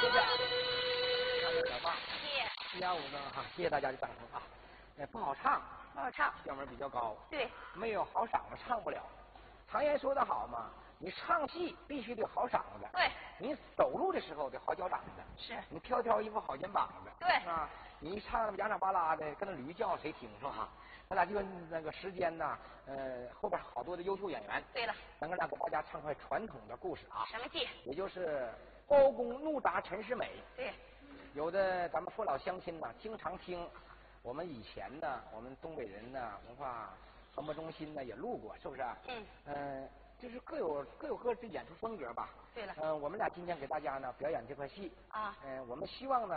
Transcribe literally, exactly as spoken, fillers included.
谢谢。看这点棒。谢。一二五呢哈，谢谢大家的掌声啊。哎，不好唱， 不好唱， 调门比较高。 对， 没有好嗓子唱不了。常言说得好嘛，你唱戏必须得好嗓子。 对， 你走路的时候得好脚掌子。 是， 你挑挑衣服好肩膀子。 对， 啊，你一唱那么洋洋巴拉的，跟那驴叫谁听是吧？咱俩就那个时间呢，呃，后边好多的优秀演员。 对了， 咱哥俩给大家唱块传统的故事啊。 什么戏？ 也就是包公怒打陈世美。 对，有的咱们父老乡亲呢，经常听。我们以前呢，我们东北人呢，文化传播中心呢也录过，是不是？ 嗯。 呃，就是各有各有各的演出风格吧。 对了。 嗯、呃，我们俩今天给大家呢表演这块戏。 啊。 嗯、呃，我们希望呢。